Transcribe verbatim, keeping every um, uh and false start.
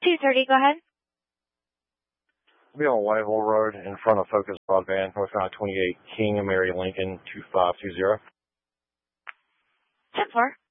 two thirty, go ahead. I'll be on Whitehall Road in front of Focus Broadband, North Carolina twenty-eight, King and Mary Lincoln two five two zero. ten four.